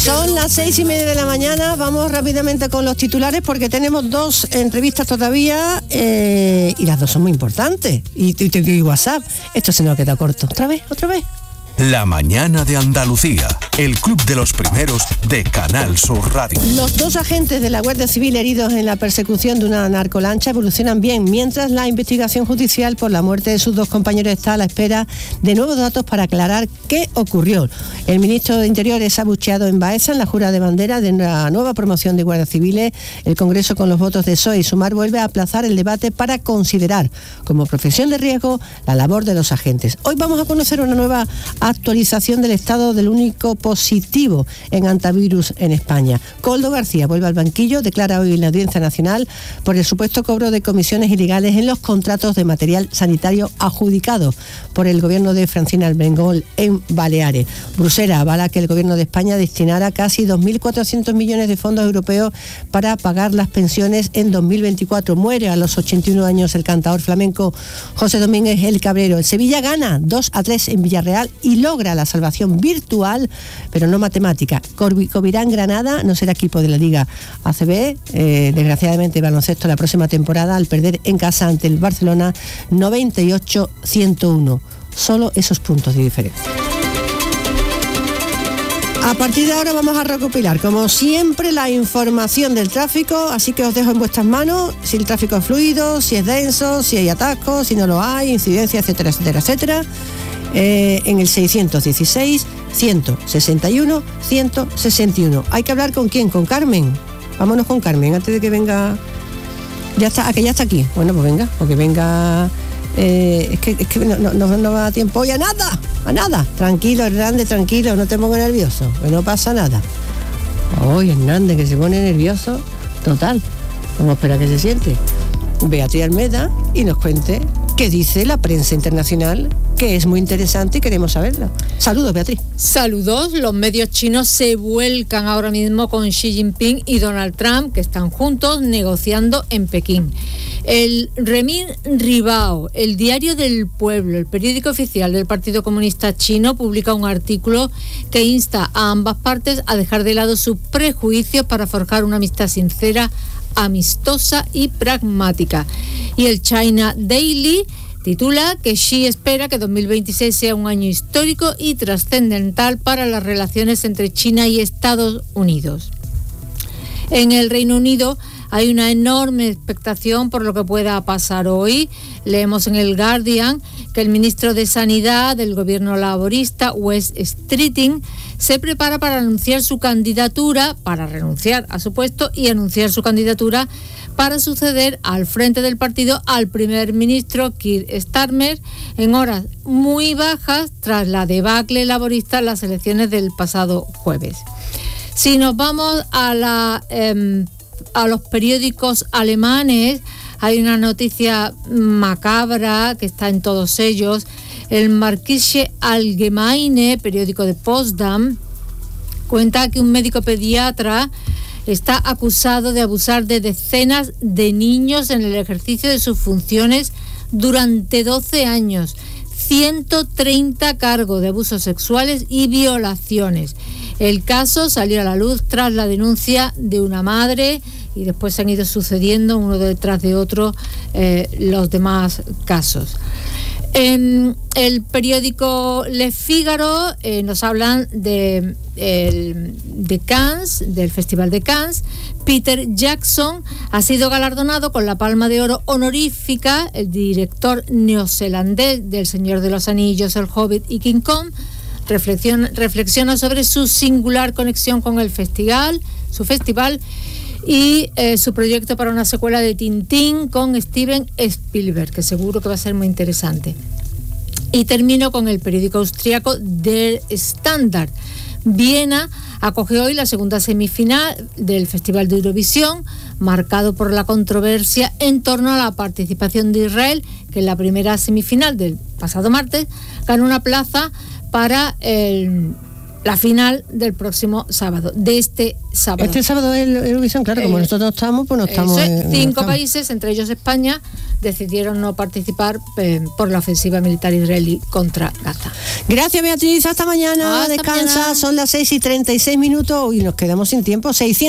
Son las 6:30 de la mañana. Vamos rápidamente con los titulares porque tenemos 2 entrevistas todavía y las 2 son muy importantes. Y WhatsApp, esto se nos queda corto. ¿Otra vez? La mañana de Andalucía, el club de los primeros de Canal Sur Radio. Los 2 agentes de la Guardia Civil heridos en la persecución de una narcolancha evolucionan bien, mientras la investigación judicial por la muerte de sus 2 compañeros está a la espera de nuevos datos para aclarar qué ocurrió. El ministro de Interior es abucheado en Baeza en la jura de bandera de una nueva promoción de guardias civiles. El Congreso, con los votos de PSOE y Sumar, vuelve a aplazar el debate para considerar como profesión de riesgo la labor de los agentes. Hoy vamos a conocer una nueva actualización del estado del único positivo en antivirus en España. Koldo García vuelve al banquillo, declara hoy en la Audiencia Nacional por el supuesto cobro de comisiones ilegales en los contratos de material sanitario adjudicados por el gobierno de Francina Armengol en Baleares. Bruselas avala que el gobierno de España destinará casi 2.400 millones de fondos europeos para pagar las pensiones en 2024. Muere a los 81 años el cantador flamenco José Domínguez El Cabrero. El Sevilla gana 2-3 en Villarreal y logra la salvación virtual, pero no matemática. Covirán Granada no será equipo de la Liga ACB, desgraciadamente baloncesto la próxima temporada al perder en casa ante el Barcelona 98-101. Solo esos puntos de diferencia. A partir de ahora vamos a recopilar, como siempre, la información del tráfico, así que os dejo en vuestras manos si el tráfico es fluido, si es denso, si hay atascos, si no lo hay, incidencia, etcétera, etcétera, etcétera. En el 616 161 161. Hay que hablar con quién, con Carmen. Vámonos con Carmen antes de que venga. Ya está, que ya está aquí. Bueno, pues venga, porque venga. Es que no va a tiempo hoy a nada. Tranquilo, Hernández, tranquilo, no te pongas nervioso, que no pasa nada. Hoy Hernández, que se pone nervioso, total. Vamos a esperar que se siente Beatriz Almeda y nos cuente qué dice la prensa internacional, que es muy interesante y queremos saberla. Saludos, Beatriz. Saludos. Los medios chinos se vuelcan ahora mismo con Xi Jinping y Donald Trump, que están juntos negociando en Pekín. El Renmin Ribao, el diario del pueblo, el periódico oficial del Partido Comunista Chino, publica un artículo que insta a ambas partes a dejar de lado sus prejuicios para forjar una amistad sincera, amistosa y pragmática. Y el China Daily titula que Xi espera que 2026 sea un año histórico y trascendental para las relaciones entre China y Estados Unidos. En el Reino Unido hay una enorme expectación por lo que pueda pasar hoy. Leemos en el Guardian que el ministro de Sanidad del gobierno laborista, Wes Streeting, se prepara para anunciar su candidatura, para renunciar a su puesto y anunciar su candidatura para suceder al frente del partido al primer ministro Keir Starmer en horas muy bajas tras la debacle laborista en las elecciones del pasado jueves. Si nos vamos a los periódicos alemanes, hay una noticia macabra que está en todos ellos. El Märkische Allgemeine, periódico de Potsdam, cuenta que un médico pediatra está acusado de abusar de decenas de niños en el ejercicio de sus funciones durante 12 años. 130 cargos de abusos sexuales y violaciones. El caso salió a la luz tras la denuncia de una madre y después se han ido sucediendo uno detrás de otro los demás casos. En el periódico Le Figaro nos hablan de Cannes, del Festival de Cannes. Peter Jackson ha sido galardonado con la Palma de Oro honorífica, el director neozelandés del Señor de los Anillos, El Hobbit y King Kong. Reflexiona sobre su singular conexión con el festival, y su proyecto para una secuela de Tintín con Steven Spielberg, que seguro que va a ser muy interesante. Y termino con el periódico austriaco Der Standard. Viena acoge hoy la segunda semifinal del Festival de Eurovisión, marcado por la controversia en torno a la participación de Israel, que en la primera semifinal del pasado martes ganó una plaza para la final del próximo sábado, de este sábado. Este sábado es Eurovisión, claro, como nosotros no estamos, pues no estamos. 5 países, entre ellos España, decidieron no participar por la ofensiva militar israelí contra Gaza. Gracias, Beatriz, hasta mañana. Hasta Descansa, mañana. son las 6:36 y nos quedamos sin tiempo.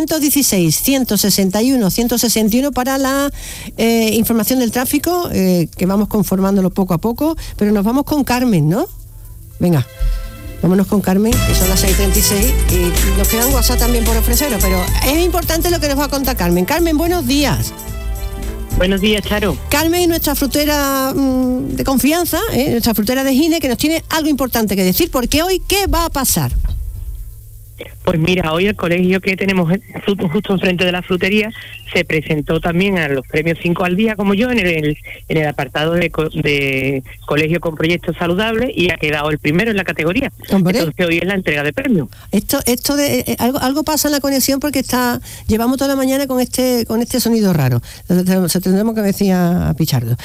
616-161-161 para la información del tráfico, que vamos conformándolo poco a poco, pero nos vamos con Carmen, ¿no? Venga. Vámonos con Carmen, que son las 6:36 y nos queda un WhatsApp también por ofreceros, pero es importante lo que nos va a contar Carmen. Carmen, buenos días. Buenos días, Charo. Carmen, nuestra frutera de confianza, nuestra frutera de Gine, que nos tiene algo importante que decir, porque hoy, ¿qué va a pasar? Pues mira, hoy el colegio que tenemos justo enfrente de la frutería se presentó también a los premios 5 al día, como yo, en el apartado de colegio con proyectos saludables, y ha quedado el primero en la categoría. Hombre. Entonces hoy es la entrega de premios. Esto de algo pasa en la conexión, porque llevamos toda la mañana con este sonido raro. Se tendremos que decir a Pichardo.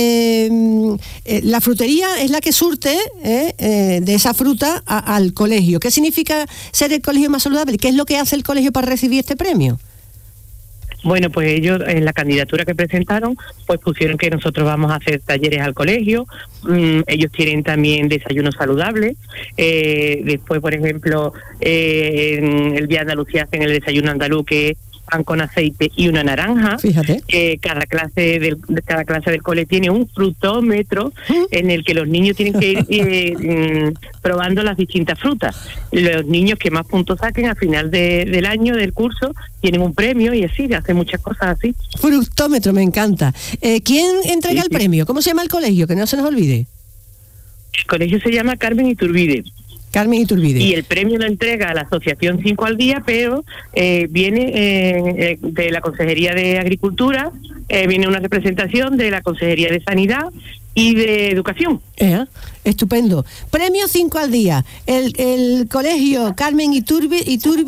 La frutería es la que surte de esa fruta al colegio. ¿Qué significa ser el colegio más saludable? ¿Qué es lo que hace el colegio para recibir este premio? Bueno, pues ellos en la candidatura que presentaron, pues pusieron que nosotros vamos a hacer talleres al colegio. Ellos tienen también desayunos saludables. Después, por ejemplo, en el Día de Andalucía hacen el desayuno andaluz, que es pan con aceite y una naranja. Fíjate. Cada clase del cole tiene un frutómetro en el que los niños tienen que ir probando las distintas frutas. Los niños que más puntos saquen al final del año del curso tienen un premio, y así, hacen muchas cosas así. Fructómetro, me encanta. ¿Quién entrega el premio? ¿Cómo se llama el colegio? Que no se nos olvide. El colegio se llama Carmen Iturbide. Carmen Iturbide. Y el premio lo entrega a la Asociación 5 al día, pero viene de la Consejería de Agricultura, viene una representación de la Consejería de Sanidad y de Educación. Estupendo. Premio 5 al día. El colegio Carmen Iturbide,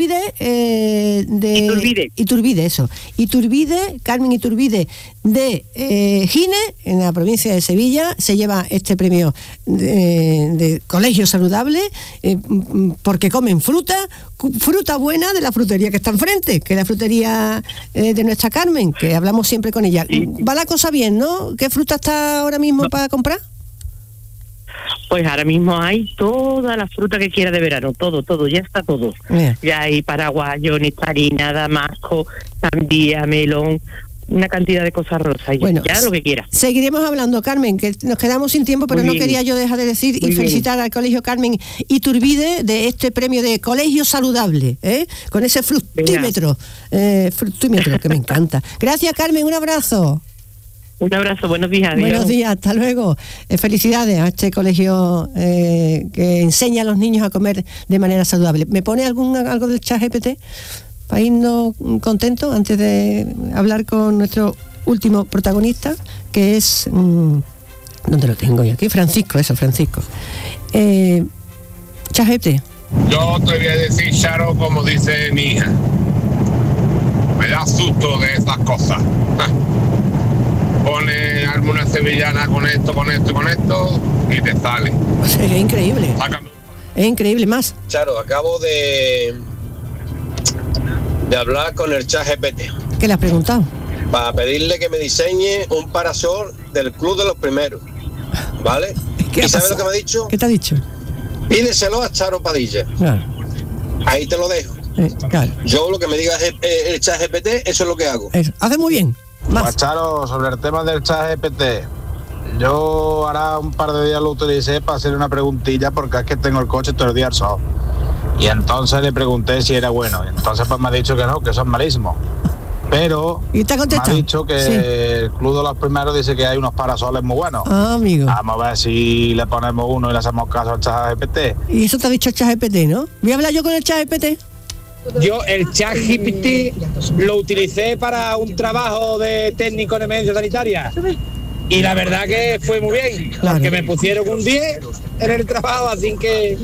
Carmen Iturbide de Gine, en la provincia de Sevilla, se lleva este premio de colegio saludable, porque comen fruta buena de la frutería que está enfrente, que es la frutería de nuestra Carmen, que hablamos siempre con ella. Va la cosa bien, ¿no? ¿Qué fruta está ahora mismo para comprar? Pues ahora mismo hay toda la fruta que quiera de verano, todo, ya está todo. Ya hay paraguayo, nectarina, damasco, sandía, melón, una cantidad de cosas rosas, bueno, ya lo que quiera. Seguiremos hablando, Carmen, que nos quedamos sin tiempo, pero no quería yo dejar de decir y felicitar al colegio Carmen Iturbide de este premio de colegio saludable, con ese fructímetro, que me encanta. Gracias, Carmen, un abrazo. Un abrazo, buenos días. Adiós. Buenos días, hasta luego. Felicidades a este colegio que enseña a los niños a comer de manera saludable. ¿Me pone algo del ChatGPT para irnos contentos antes de hablar con nuestro último protagonista, que es... ¿dónde lo tengo yo aquí? Francisco. ChatGPT. Yo te voy a decir, Charo, como dice mi hija. Me da susto de esas cosas. Pone alguna sevillana con esto y te sale. Es increíble. Sácame. Es increíble, más. Charo, acabo de hablar con el ChatGPT. ¿Qué le has preguntado? Para pedirle que me diseñe un parasol del Club de los Primeros. ¿Vale? ¿Y sabes lo que me ha dicho? ¿Qué te ha dicho? Pídeselo a Charo Padilla. Claro. Ahí te lo dejo. Claro. Yo lo que me diga el ChatGPT, eso es lo que hago. Hace muy bien. Pues Charo, sobre el tema del ChatGPT, yo ahora un par de días lo utilicé para hacer una preguntilla, porque es que tengo el coche todo el día al sol. Y entonces le pregunté si era bueno. Y entonces pues me ha dicho que no, que son malísimos. Pero ¿Y te ha contestado? Me ha dicho que el Club de los Primeros dice que hay unos parasoles muy buenos. Amigo. Vamos a ver si le ponemos uno y le hacemos caso al ChatGPT. Y eso te ha dicho el ChatGPT, ¿no? Voy a hablar yo con el ChatGPT. Yo el ChatGPT lo utilicé para un trabajo de técnico en emergencia sanitaria y la verdad que fue muy bien, claro. Porque me pusieron un 10 en el trabajo, así que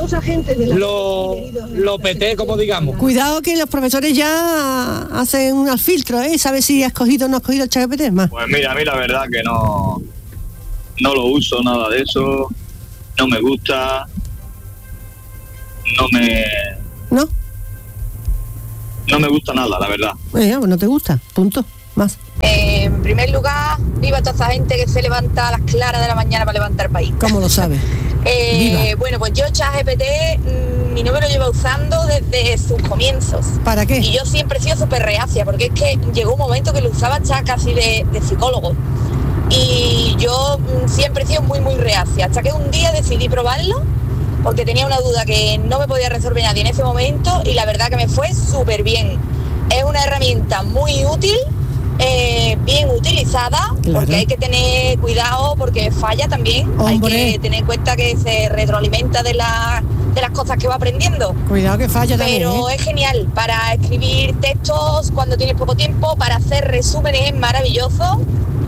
lo peté, como digamos. Cuidado que los profesores ya hacen unos filtros, ¿Sabes si has cogido o no has cogido el ChatGPT? Más. Pues mira, a mí la verdad que no lo uso, nada de eso, no me gusta. no me gusta nada, la verdad. Pues no te gusta, punto, más. En primer lugar, viva toda esa gente que se levanta a las claras de la mañana para levantar el país. ¿Cómo lo sabes? Bueno, pues yo ChatGPT, mi novio lo lleva usando desde sus comienzos. ¿Para qué? Y yo siempre he sido súper reacia, porque es que llegó un momento que lo usaba ya casi de psicólogo. Y yo siempre he sido muy, muy reacia, hasta que un día decidí probarlo, porque tenía una duda que no me podía resolver nadie en ese momento, y la verdad que me fue súper bien. Es una herramienta muy útil, bien utilizada, claro. Porque hay que tener cuidado porque falla también. Hombre. Hay que tener en cuenta que se retroalimenta de las cosas que va aprendiendo. Cuidado que falla también. Pero es genial para escribir textos cuando tienes poco tiempo, para hacer resúmenes es maravilloso,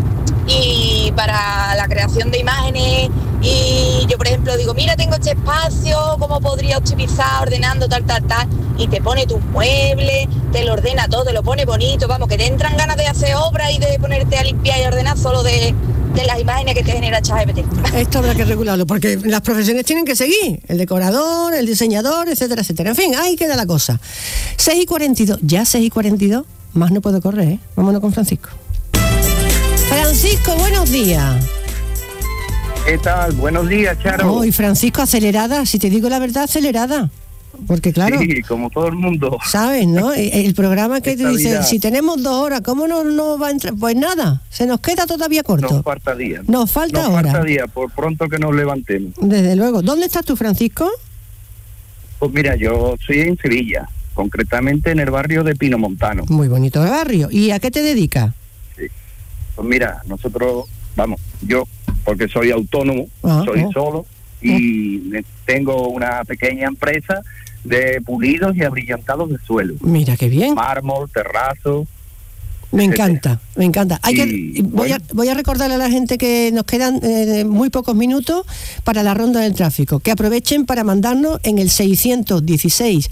y para la creación de imágenes. Y yo, por ejemplo, digo, mira, tengo este espacio, ¿cómo podría optimizar ordenando tal? Y te pone tus muebles, te lo ordena todo, te lo pone bonito, vamos, que te entran ganas de hacer obra y de ponerte a limpiar y ordenar solo de las imágenes que te genera ChatGPT. Esto habrá que regularlo, porque las profesiones tienen que seguir, el decorador, el diseñador, etcétera, etcétera. En fin, ahí queda la cosa. 6:42, ya 6:42, más no puedo correr, ¿eh? Vámonos con Francisco. Francisco, buenos días. ¿Qué tal? Buenos días, Charo. Y Francisco, acelerada, si te digo la verdad, acelerada. Porque claro... Sí, como todo el mundo. ¿Sabes, no? El programa que te dice, vida... si tenemos 2 horas, ¿cómo no va a entrar? Pues nada, se nos queda todavía corto. Nos falta día. Nos falta hora. Nos falta día, por pronto que nos levantemos. Desde luego. ¿Dónde estás tú, Francisco? Pues mira, yo estoy en Sevilla, concretamente en el barrio de Pino Montano. Muy bonito el barrio. ¿Y a qué te dedicas? Sí. Pues mira, nosotros, yo, porque soy autónomo, soy solo, y tengo una pequeña empresa de pulidos y abrillantados de suelo. Mira qué bien. Mármol, terrazo. Me encanta. Voy a recordarle a la gente que nos quedan muy pocos minutos para la ronda del tráfico, que aprovechen para mandarnos en el 616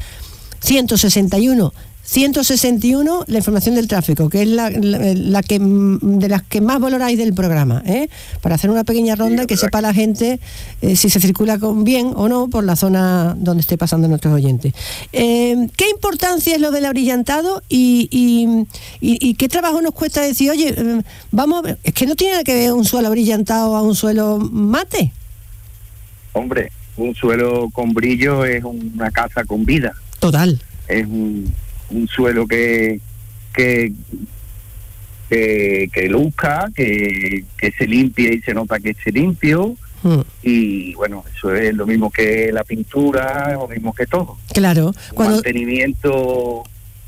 161 161 la información del tráfico, que es la que de las que más valoráis del programa, para hacer una pequeña ronda y que sepa la gente si se circula bien o no por la zona donde esté pasando nuestros oyentes. ¿Qué importancia es lo del abrillantado y qué trabajo nos cuesta decir, oye, vamos a ver, es que no tiene que ver un suelo abrillantado a un suelo mate? Hombre, un suelo con brillo es una casa con vida. Total. Es un suelo que luzca, que se limpie y se nota que esté limpio. Y bueno, eso es lo mismo que la pintura, lo mismo que todo. Claro. Mantenimiento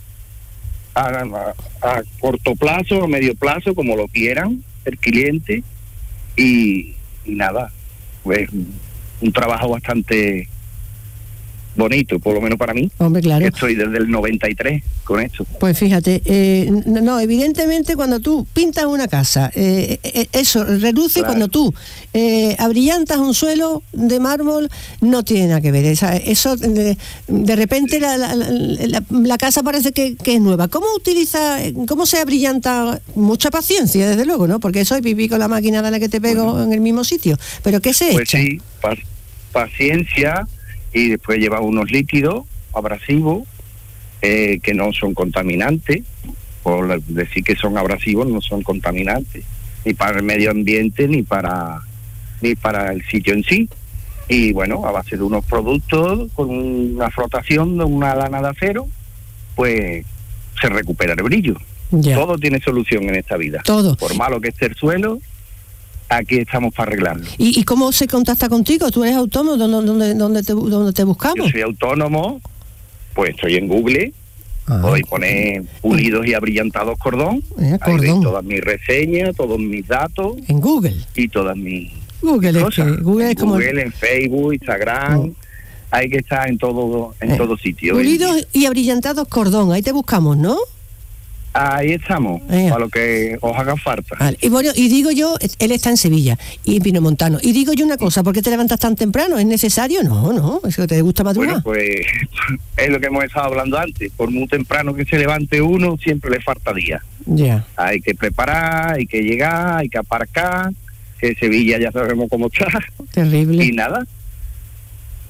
a corto plazo o medio plazo, como lo quieran el cliente, y nada, pues un trabajo bastante bonito, por lo menos para mí. Hombre, claro. Estoy desde el 93 con esto. Pues fíjate, evidentemente cuando tú pintas una casa, eso reduce. Claro. Cuando tú abrillantas un suelo de mármol, no tiene nada que ver. Eso de repente la casa parece que es nueva. ¿Cómo se abrillanta? Mucha paciencia, desde luego, ¿no? Porque eso es vivir con la máquina de la que te pego en el mismo sitio. ¿Pero qué se echa? Sí, paciencia. Y después lleva unos líquidos abrasivos que no son contaminantes. Por decir que son abrasivos, no son contaminantes ni para el medio ambiente ni para el sitio en sí. Y bueno, a base de unos productos con una frotación de una lana de acero, pues se recupera el brillo. Ya. Todo tiene solución en esta vida. Todo. Por malo que esté el suelo, aquí estamos para arreglarlo. ¿Y cómo se contacta contigo? ¿Tú eres autónomo? ¿Dónde te buscamos? Yo soy autónomo, pues estoy en Google, voy a poner pulidos y abrillantados cordón, ahí veis todas mis reseñas, todos mis datos. En Google. Y todas mis Google cosas. Google, en Facebook, Instagram, hay que estar en todo sitio. Pulidos y abrillantados cordón, ahí te buscamos, ¿no? Ahí estamos, para lo que os haga falta. Vale. Y bueno, y digo yo, él está en Sevilla y en Pino Montano. Y digo yo una cosa, ¿por qué te levantas tan temprano? ¿Es necesario? No, es que te gusta madrugar. Bueno, pues es lo que hemos estado hablando antes. Por muy temprano que se levante uno, siempre le falta día. Ya. Hay que preparar, hay que llegar, hay que aparcar, que Sevilla ya sabemos cómo está. Terrible. Y nada.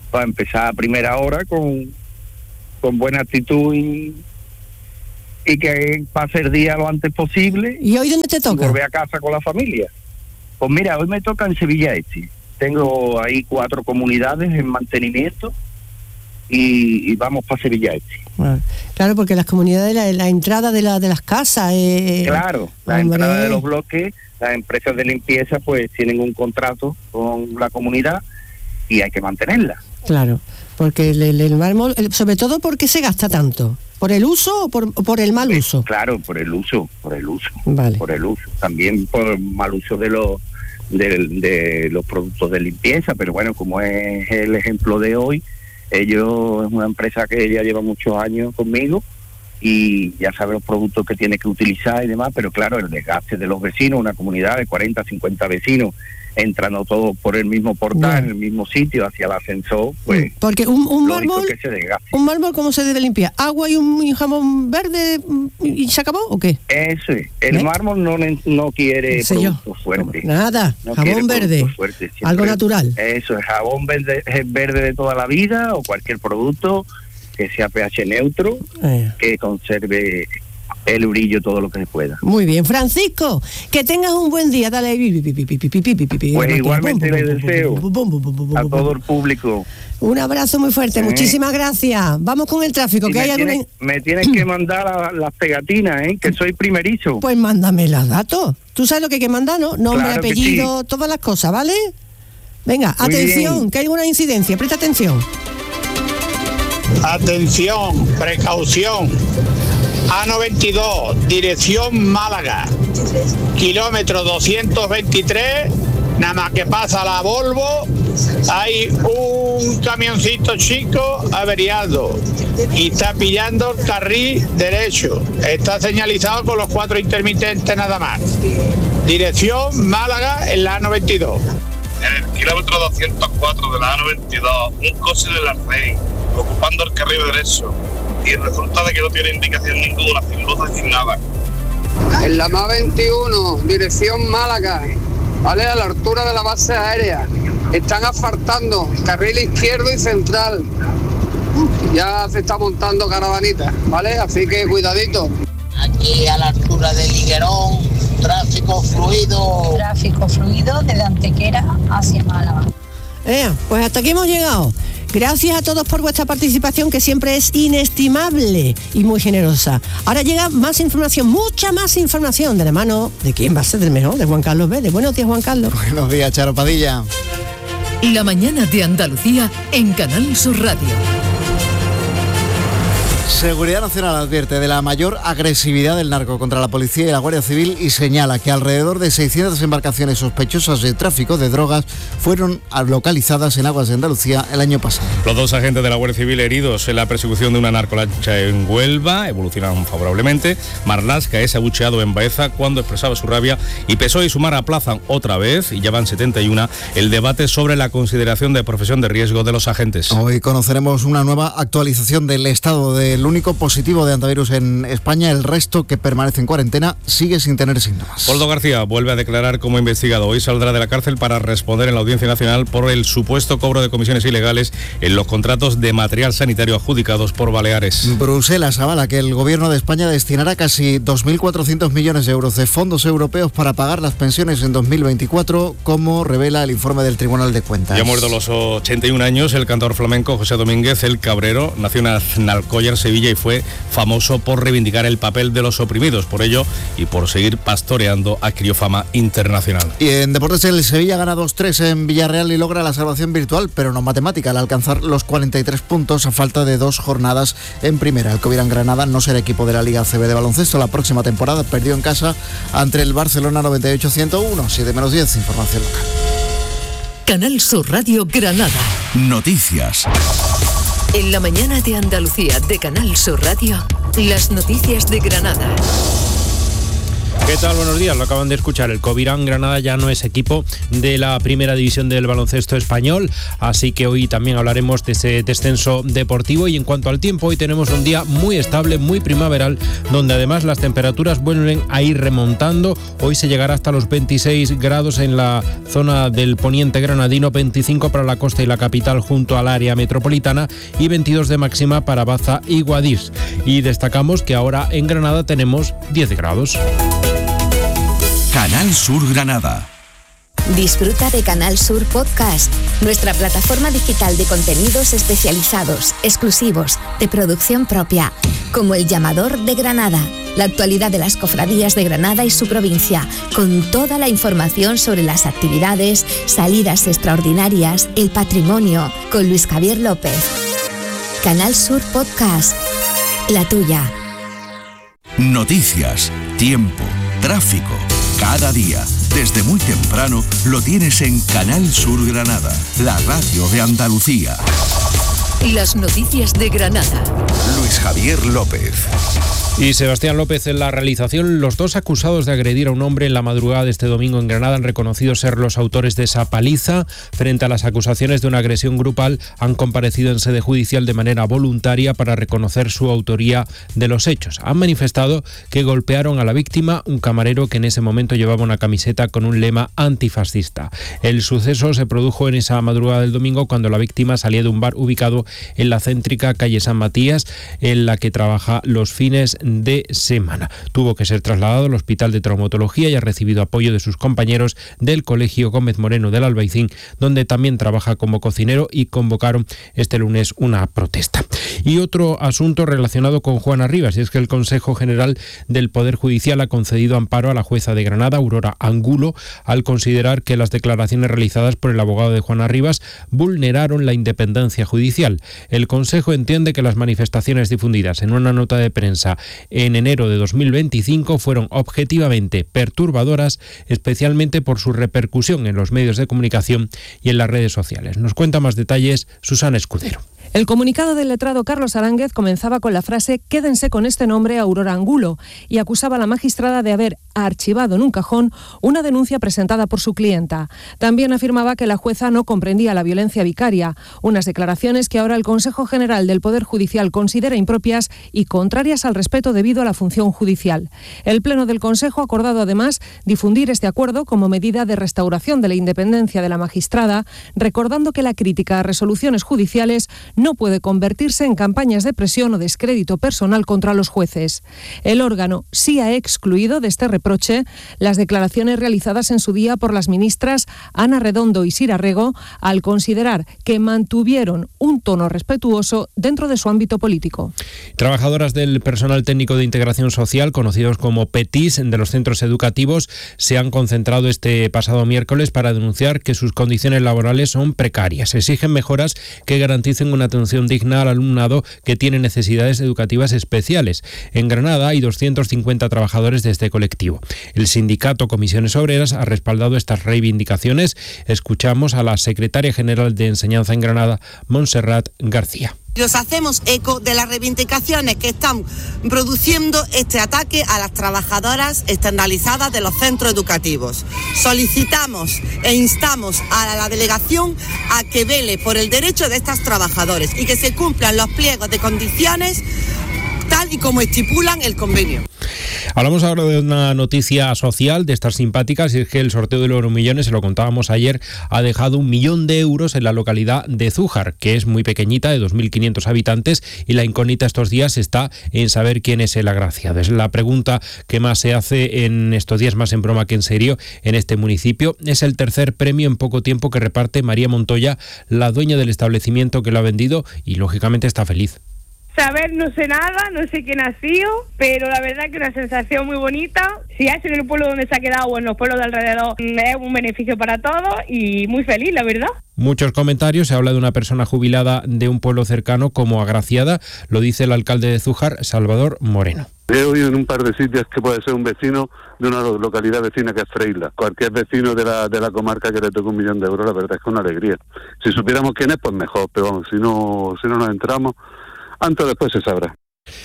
para empezar a primera hora con buena actitud y que pase el día lo antes posible. ¿Y hoy dónde te toca? Y volver a casa con la familia. Pues mira, hoy me toca en Sevilla Este. Tengo ahí 4 comunidades en mantenimiento y vamos para Sevilla Este. Bueno, claro, porque las comunidades, la entrada de las casas... claro, la entrada de los bloques, las empresas de limpieza pues tienen un contrato con la comunidad y hay que mantenerla. Claro, porque el mármol, sobre todo, ¿por qué se gasta tanto? ¿Por el uso o por el mal uso? Claro, por el uso. Vale. Por el uso. También por el mal uso de los productos de limpieza, pero bueno, como es el ejemplo de hoy, ellos es una empresa que ya lleva muchos años conmigo y ya sabe los productos que tiene que utilizar y demás, pero claro, el desgaste de los vecinos, una comunidad de 40, 50 vecinos, entrando todos por el mismo portal, en el mismo sitio, hacia el ascensor, pues... Porque un mármol, que se desgaste. ¿Un mármol cómo se debe limpiar? ¿Agua y un jamón verde y se acabó o qué? Eso es. El mármol no quiere productos fuertes. Nada, no jabón verde, fuertes, algo natural. Eso es, jabón verde de toda la vida o cualquier producto que sea pH neutro, que conserve el brillo todo lo que se pueda. Muy bien, Francisco, que tengas un buen día, dale. Pues igualmente le deseo a todo el público. Un abrazo muy fuerte, muchísimas gracias. Vamos con el tráfico, que hay alguna... Me tienes que mandar las pegatinas, que soy primerizo. Pues mándame los datos. ¿Tú sabes lo que hay que mandar, no? Nombre, claro, apellido, sí. Todas las cosas, ¿vale? Venga, muy atención, bien. Que hay una incidencia, presta atención. Atención, precaución. A92, dirección Málaga, kilómetro 223, nada más que pasa la Volvo, hay un camioncito chico averiado y está pillando el carril derecho, está señalizado con los 4 intermitentes nada más. Dirección Málaga en la A92. En el kilómetro 204 de la A92, un coche de la REI, ocupando el carril derecho. Y resulta de que no tiene indicación ninguna, sin luces, sin nada. En la MA21, dirección Málaga, ¿vale? A la altura de la base aérea. Están asfaltando carril izquierdo y central. Ya se está montando caravanita, ¿vale? Así que cuidadito. Aquí a la altura del Higuerón, tráfico fluido. Tráfico fluido desde Antequera hacia Málaga. Pues hasta aquí hemos llegado. Gracias a todos por vuestra participación, que siempre es inestimable y muy generosa. Ahora llega más información, mucha más información, de la mano de quién va a ser el mejor, de Juan Carlos Vélez. Buenos días, Juan Carlos. Buenos días, Charo Padilla. La mañana de Andalucía en Canal Sur Radio. Seguridad Nacional advierte de la mayor agresividad del narco contra la policía y la Guardia Civil y señala que alrededor de 600 embarcaciones sospechosas de tráfico de drogas fueron localizadas en aguas de Andalucía el año pasado. Los 2 agentes de la Guardia Civil heridos en la persecución de una narcolancha en Huelva evolucionaron favorablemente. Marlaska es abucheado en Baeza cuando expresaba su rabia, y PSOE y Sumar aplazan otra vez, y ya van 71, el debate sobre la consideración de profesión de riesgo de los agentes. Hoy conoceremos una nueva actualización del estado del único positivo de antivirus en España. El resto, que permanece en cuarentena, sigue sin tener síntomas. Koldo García vuelve a declarar como investigado. Hoy saldrá de la cárcel para responder en la Audiencia Nacional por el supuesto cobro de comisiones ilegales en los contratos de material sanitario adjudicados por Baleares. Bruselas avala que el Gobierno de España destinará casi 2.400 millones de euros de fondos europeos para pagar las pensiones en 2024, como revela el informe del Tribunal de Cuentas. Ya muerto a los 81 años, el cantador flamenco José Domínguez el Cabrero nació en Aznalcóllar, Sevilla, y fue famoso por reivindicar el papel de los oprimidos. Por ello, y por seguir pastoreando, adquirió fama internacional. Y en deportes, el Sevilla gana 2-3 en Villarreal y logra la salvación virtual, pero no matemática, al alcanzar los 43 puntos a falta de 2 jornadas en primera. El Covirán Granada no será equipo de la Liga ACB de baloncesto la próxima temporada. Perdió en casa ante el Barcelona 98-101. 7-10, información local. Canal Sur Radio Granada. Noticias. En la mañana de Andalucía de Canal Sur Radio, las noticias de Granada. ¿Qué tal? Buenos días, lo acaban de escuchar. El Covirán Granada ya no es equipo de la primera división del baloncesto español, así que hoy también hablaremos de ese descenso deportivo. Y en cuanto al tiempo, hoy tenemos un día muy estable, muy primaveral, donde además las temperaturas vuelven a ir remontando. Hoy se llegará hasta los 26 grados en la zona del poniente granadino, 25 para la costa y la capital junto al área metropolitana y 22 de máxima para Baza y Guadix. Y destacamos que ahora en Granada tenemos 10 grados. Canal Sur Granada. Disfruta de Canal Sur Podcast, nuestra plataforma digital de contenidos especializados, exclusivos, de producción propia, como El Llamador de Granada, la actualidad de las cofradías de Granada y su provincia, con toda la información sobre las actividades, salidas extraordinarias, el patrimonio, con Luis Javier López. Canal Sur Podcast, la tuya. Noticias, tiempo, tráfico. Cada día, desde muy temprano, lo tienes en Canal Sur Granada, la radio de Andalucía. Las noticias de Granada. Luis Javier López. Y Sebastián López en la realización. Los dos acusados de agredir a un hombre en la madrugada de este domingo en Granada han reconocido ser los autores de esa paliza. Frente a las acusaciones de una agresión grupal, han comparecido en sede judicial de manera voluntaria para reconocer su autoría de los hechos. Han manifestado que golpearon a la víctima, un camarero que en ese momento llevaba una camiseta con un lema antifascista. El suceso se produjo en esa madrugada del domingo cuando la víctima salía de un bar ubicado en la céntrica calle San Matías, en la que trabaja los fines de semana. Tuvo que ser trasladado al Hospital de Traumatología y ha recibido apoyo de sus compañeros del Colegio Gómez Moreno del Albaicín, donde también trabaja como cocinero, y convocaron este lunes una protesta. Y otro asunto relacionado con Juana Rivas, y es que el Consejo General del Poder Judicial ha concedido amparo a la jueza de Granada, Aurora Angulo, al considerar que las declaraciones realizadas por el abogado de Juana Rivas vulneraron la independencia judicial. El Consejo entiende que las manifestaciones difundidas en una nota de prensa en enero de 2025 fueron objetivamente perturbadoras, especialmente por su repercusión en los medios de comunicación y en las redes sociales. Nos cuenta más detalles Susana Escudero. El comunicado del letrado Carlos Aránguez comenzaba con la frase «Quédense con este nombre, Aurora Angulo», y acusaba a la magistrada de haber archivado en un cajón una denuncia presentada por su clienta. También afirmaba que la jueza no comprendía la violencia vicaria, unas declaraciones que ahora el Consejo General del Poder Judicial considera impropias y contrarias al respeto debido a la función judicial. El Pleno del Consejo ha acordado además difundir este acuerdo como medida de restauración de la independencia de la magistrada, recordando que la crítica a resoluciones judiciales no puede convertirse en campañas de presión o descrédito personal contra los jueces. El órgano sí ha excluido de este reproche las declaraciones realizadas en su día por las ministras Ana Redondo y Sira Rego, al considerar que mantuvieron un tono respetuoso dentro de su ámbito político. Trabajadoras del personal técnico de integración social, conocidos como PETIS, de los centros educativos, se han concentrado este pasado miércoles para denunciar que sus condiciones laborales son precarias. Exigen mejoras que garanticen una atención digna al alumnado que tiene necesidades educativas especiales. En Granada hay 250 trabajadores de este colectivo. El sindicato Comisiones Obreras ha respaldado estas reivindicaciones. Escuchamos a la secretaria general de Enseñanza en Granada, Montserrat García. Nos hacemos eco de las reivindicaciones que están produciendo este ataque a las trabajadoras externalizadas de los centros educativos. Solicitamos e instamos a la delegación a que vele por el derecho de estas trabajadoras y que se cumplan los pliegos de condiciones tal y como estipulan el convenio. Hablamos ahora de una noticia social de estas simpáticas, y es que el sorteo de los Euromillones, se lo contábamos ayer, ha dejado 1 millón de euros en la localidad de Zújar, que es muy pequeñita, de 2.500 habitantes, y la incógnita estos días está en saber quién es el agraciado. Es la pregunta que más se hace en estos días, más en broma que en serio, en este municipio. Es el tercer premio en poco tiempo que reparte María Montoya, la dueña del establecimiento que lo ha vendido, y lógicamente está feliz. Saber, no sé nada, no sé quién ha sido, pero la verdad que una sensación muy bonita. Si es en el pueblo donde se ha quedado o en los pueblos de alrededor, es un beneficio para todos y muy feliz, la verdad. Muchos comentarios, se habla de una persona jubilada de un pueblo cercano como agraciada, lo dice el alcalde de Zújar, Salvador Moreno. He oído en un par de sitios que puede ser un vecino de una localidad vecina que es Freila. Cualquier vecino de la comarca que le toque 1 millón de euros, la verdad es que es una alegría. Si supiéramos quién es, pues mejor, pero vamos, si no nos entramos, antes o después se sabrá.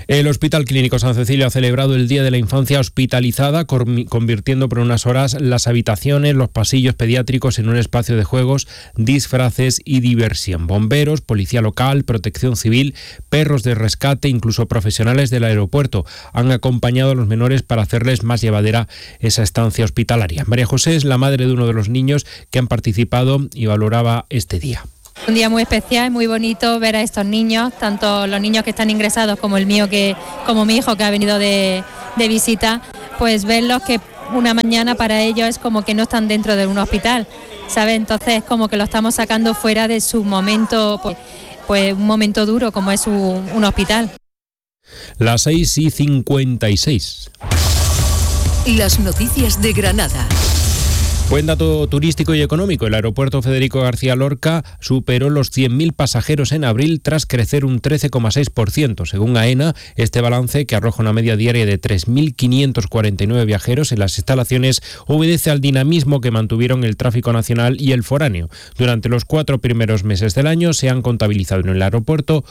El Hospital Clínico San Cecilio ha celebrado el Día de la Infancia Hospitalizada, convirtiendo por unas horas las habitaciones, los pasillos pediátricos en un espacio de juegos, disfraces y diversión. Bomberos, policía local, protección civil, perros de rescate, incluso profesionales del aeropuerto han acompañado a los menores para hacerles más llevadera esa estancia hospitalaria. María José es la madre de uno de los niños que han participado y valoraba este día. Un día muy especial, muy bonito ver a estos niños, tanto los niños que están ingresados como el mío, como mi hijo que ha venido de visita, pues verlos que una mañana para ellos es como que no están dentro de un hospital, ¿sabes? Entonces es como que lo estamos sacando fuera de su momento, pues un momento duro como es un hospital. Las 6:56. Las noticias de Granada. Buen dato turístico y económico. El aeropuerto Federico García Lorca superó los 100.000 pasajeros en abril tras crecer un 13,6%. Según AENA, este balance, que arroja una media diaria de 3.549 viajeros en las instalaciones, obedece al dinamismo que mantuvieron el tráfico nacional y el foráneo. Durante los 4 primeros meses del año se han contabilizado en el aeropuerto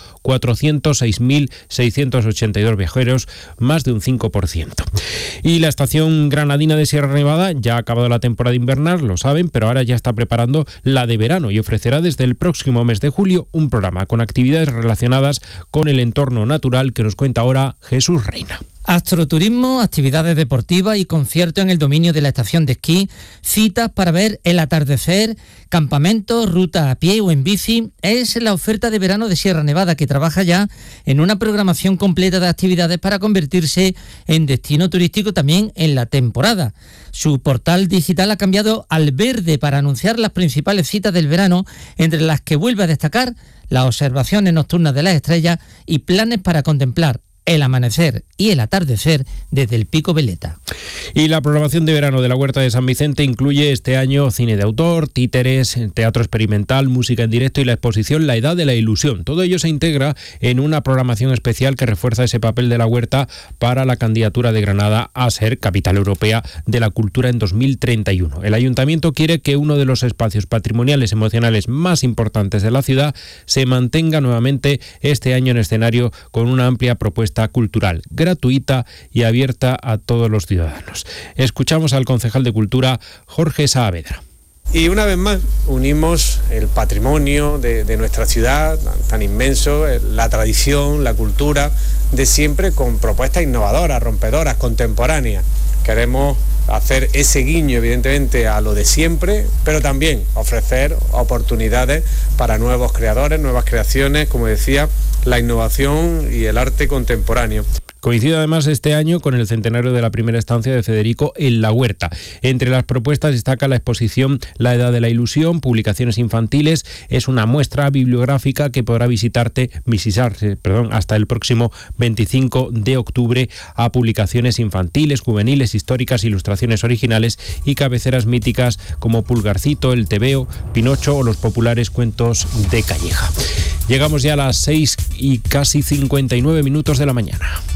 406.682 viajeros, más de un 5%. Y la estación granadina de Sierra Nevada ya ha acabado la temporada invernal, lo saben, pero ahora ya está preparando la de verano y ofrecerá desde el próximo mes de julio un programa con actividades relacionadas con el entorno natural que nos cuenta ahora Jesús Reina. Astroturismo, actividades deportivas y conciertos en el dominio de la estación de esquí, citas para ver el atardecer, campamentos, ruta a pie o en bici. Es la oferta de verano de Sierra Nevada, que trabaja ya en una programación completa de actividades para convertirse en destino turístico también en la temporada. Su portal digital ha cambiado al verde para anunciar las principales citas del verano, entre las que vuelve a destacar las observaciones nocturnas de las estrellas y planes para contemplar el amanecer y el atardecer desde el Pico Veleta. Y la programación de verano de la Huerta de San Vicente incluye este año cine de autor, títeres, teatro experimental, música en directo y la exposición La Edad de la Ilusión. Todo ello se integra en una programación especial que refuerza ese papel de la Huerta para la candidatura de Granada a ser Capital Europea de la Cultura en 2031. El Ayuntamiento quiere que uno de los espacios patrimoniales emocionales más importantes de la ciudad se mantenga nuevamente este año en escenario con una amplia propuesta cultural, gratuita y abierta a todos los ciudadanos. Escuchamos al concejal de Cultura, Jorge Saavedra. Y una vez más unimos el patrimonio de nuestra ciudad, tan inmenso, la tradición, la cultura de siempre, con propuestas innovadoras, rompedoras, contemporáneas. Queremos hacer ese guiño, evidentemente, a lo de siempre, pero también ofrecer oportunidades para nuevos creadores, nuevas creaciones, como decía, la innovación y el arte contemporáneo. Coincide además este año con el centenario de la primera estancia de Federico en la Huerta. Entre las propuestas destaca la exposición La Edad de la Ilusión, publicaciones infantiles. Es una muestra bibliográfica que podrá visitarse hasta el próximo 25 de octubre a publicaciones infantiles, juveniles, históricas, ilustraciones originales y cabeceras míticas como Pulgarcito, El Tebeo, Pinocho o los populares cuentos de Calleja. Llegamos ya a las 6:59 de la mañana.